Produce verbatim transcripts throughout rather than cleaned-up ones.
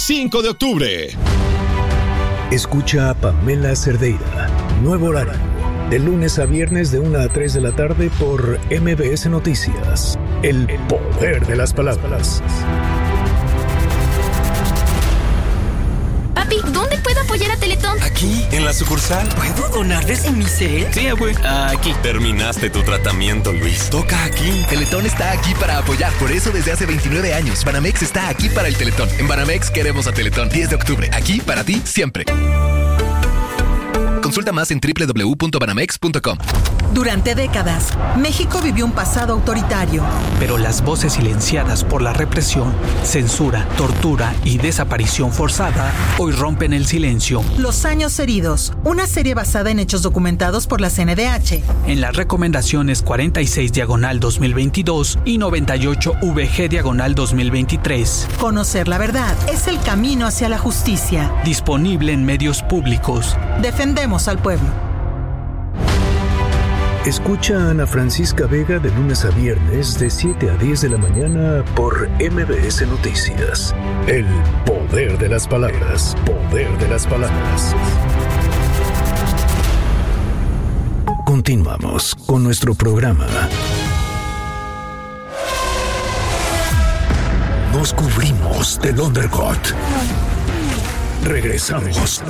cinco de octubre. Escucha a Pamela Cerdeira. Nuevo horario. De lunes a viernes de una a tres de la tarde por M B S Noticias. El poder de las palabras. Papi, ¿dónde puedo apoyar a Teletón? Aquí, en la sucursal. ¿Puedo donarles en mi cel? Sí, abue. Aquí. Terminaste tu tratamiento, Luis. Toca aquí. Teletón está aquí para apoyar. Por eso desde hace veintinueve años, Banamex está aquí para el Teletón. En Banamex queremos a Teletón. diez de octubre. Aquí para ti siempre. Consulta más en doble u doble u doble u punto banamex punto com. Durante décadas, México vivió un pasado autoritario. Pero las voces silenciadas por la represión, censura, tortura y desaparición forzada hoy rompen el silencio. Los años heridos, una serie basada en hechos documentados por la C N D H. En las recomendaciones cuarenta y seis diagonal dos mil veintidós y noventa y ocho V G diagonal dos mil veintitrés. Conocer la verdad es el camino hacia la justicia. Disponible en medios públicos. Defendemos al pueblo. Escucha a Ana Francisca Vega de lunes a viernes de siete a diez de la mañana por M B S Noticias. El poder de las palabras. Poder de las palabras. Continuamos con nuestro programa. Nos cubrimos del undercut. Regresamos.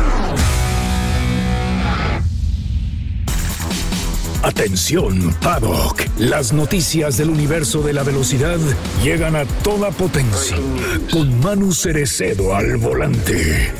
Atención, Paddock. Las noticias del universo de la velocidad llegan a toda potencia con Manu Cerecedo al volante.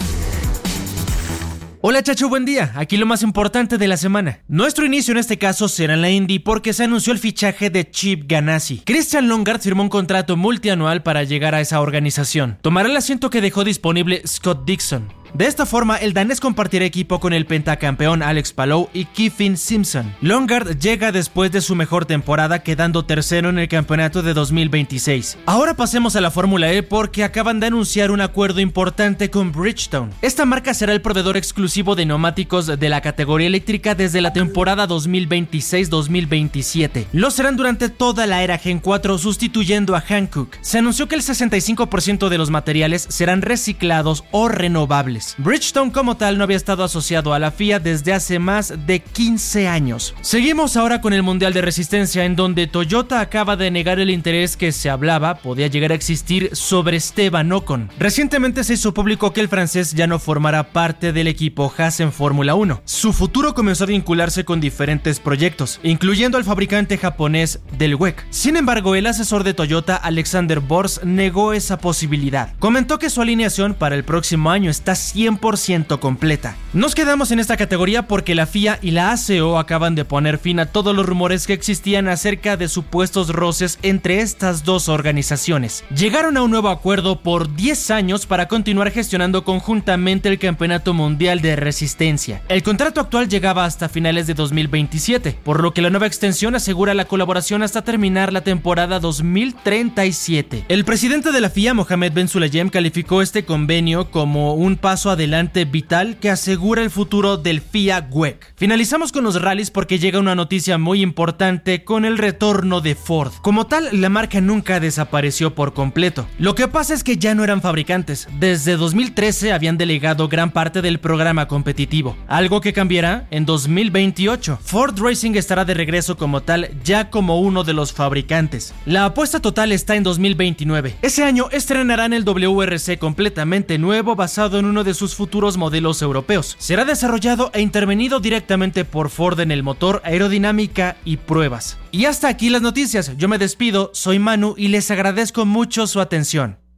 Hola Chacho, buen día. Aquí lo más importante de la semana. Nuestro inicio en este caso será en la Indy porque se anunció el fichaje de Chip Ganassi. Christian Lundgaard firmó un contrato multianual para llegar a esa organización. Tomará el asiento que dejó disponible Scott Dixon. De esta forma, el danés compartirá equipo con el pentacampeón Alex Palou y Kevin Simpson. Lundgaard llega después de su mejor temporada, quedando tercero en el campeonato de dos mil veintiséis. Ahora pasemos a la Fórmula E porque acaban de anunciar un acuerdo importante con Bridgestone. Esta marca será el proveedor exclusivo de neumáticos de la categoría eléctrica desde la temporada dos mil veintiséis dos mil veintisiete. Lo serán durante toda la era Gen cuatro, sustituyendo a Hankook. Se anunció que el sesenta y cinco por ciento de los materiales serán reciclados o renovables. Bridgestone como tal no había estado asociado a la F I A desde hace más de quince años. Seguimos ahora con el Mundial de Resistencia, en donde Toyota acaba de negar el interés que se hablaba podía llegar a existir sobre Esteban Ocon. Recientemente se hizo público que el francés ya no formará parte del equipo Haas en Fórmula uno. Su futuro comenzó a vincularse con diferentes proyectos, incluyendo al fabricante japonés del W E C. Sin embargo, el asesor de Toyota, Alexander Bors, negó esa posibilidad. Comentó que su alineación para el próximo año está cien por ciento completa. Nos quedamos en esta categoría porque la F I A y la A C O acaban de poner fin a todos los rumores que existían acerca de supuestos roces entre estas dos organizaciones. Llegaron a un nuevo acuerdo por diez años para continuar gestionando conjuntamente el Campeonato Mundial de Resistencia. El contrato actual llegaba hasta finales de dos mil veintisiete, por lo que la nueva extensión asegura la colaboración hasta terminar la temporada dos mil treinta y siete. El presidente de la F I A, Mohamed Ben Sulayem, calificó este convenio como un paso adelante vital que asegura el futuro del F I A W E C. Finalizamos con los rallies porque llega una noticia muy importante con el retorno de Ford. Como tal, la marca nunca desapareció por completo. Lo que pasa es que ya no eran fabricantes. Desde dos mil trece habían delegado gran parte del programa competitivo, algo que cambiará en dos mil veintiocho. Ford Racing estará de regreso como tal, ya como uno de los fabricantes. La apuesta total está en dos mil veintinueve. Ese año estrenarán el W R C completamente nuevo basado en uno de sus futuros modelos europeos. Será desarrollado e intervenido directamente por Ford en el motor, aerodinámica y pruebas. Y hasta aquí las noticias. Yo me despido, soy Manu y les agradezco mucho su atención.